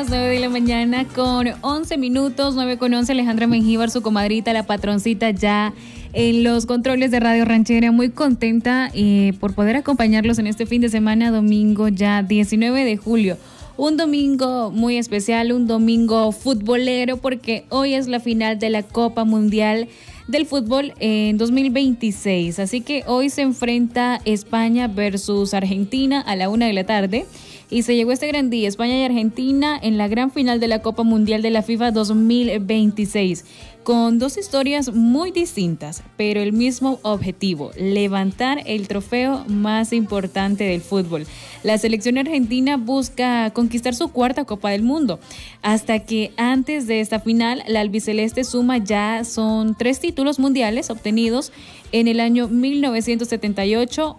las 9 de la mañana con 11 minutos, 9 con 11. Alejandra Mengíbar, su comadrita, la patroncita, ya en los controles de Radio Ranchera. Muy contenta por poder acompañarlos en este fin de semana, domingo ya 19 de julio. Un domingo muy especial, un domingo futbolero, porque hoy es la final de la Copa Mundial del Fútbol en 2026. Así que hoy se enfrenta España versus Argentina a la 1 de la tarde. Y se llegó este gran día, España y Argentina, en la gran final de la Copa Mundial de la FIFA 2026. Con dos historias muy distintas, pero el mismo objetivo: levantar el trofeo más importante del fútbol. La selección argentina busca conquistar su cuarta Copa del Mundo, hasta que antes de esta final, la albiceleste suma ya son 3 títulos mundiales obtenidos en el año 1978,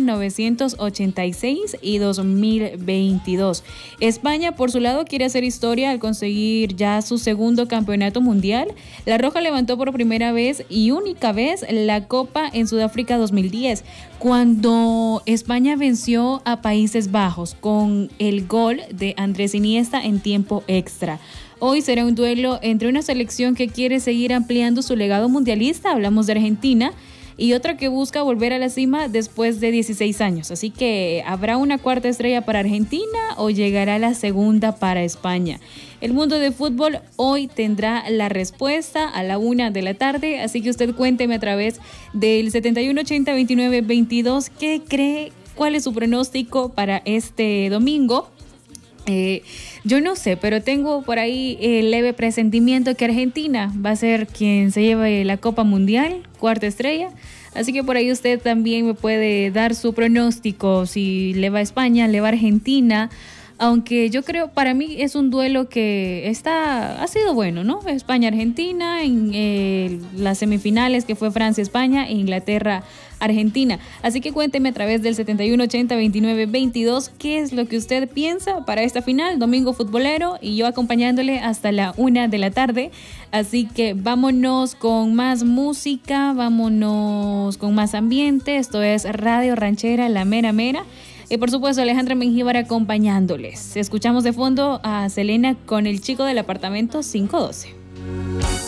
1986 y 2022. España, por su lado, quiere hacer historia al conseguir ya su segundo campeonato mundial. La Roja levantó por primera vez y única vez la Copa en Sudáfrica 2010, cuando España venció a Países Bajos con el gol de Andrés Iniesta en tiempo extra. Hoy será un duelo entre una selección que quiere seguir ampliando su legado mundialista, hablamos de Argentina, y otra que busca volver a la cima después de 16 años. Así que, ¿habrá una cuarta estrella para Argentina o llegará la segunda para España? El mundo de fútbol hoy tendrá la respuesta a la 1 de la tarde, así que usted cuénteme a través del 71802922 qué cree, cuál es su pronóstico para este domingo. Yo no sé, pero tengo por ahí el leve presentimiento que Argentina va a ser quien se lleve la Copa Mundial, cuarta estrella. Así que por ahí usted también me puede dar su pronóstico, si le va a España, le va a Argentina. Aunque yo creo, para mí es un duelo que ha sido bueno, ¿no? España-Argentina en las semifinales, que fue Francia-España e Inglaterra-Argentina. Así que cuénteme a través del 71802922 qué es lo que usted piensa para esta final, domingo futbolero, y yo acompañándole hasta la 1 de la tarde. Así que vámonos con más música, vámonos con más ambiente. Esto es Radio Ranchera, la mera mera. Y por supuesto, Alejandra Mengíbar acompañándoles. Escuchamos de fondo a Selena con El Chico del Apartamento 512.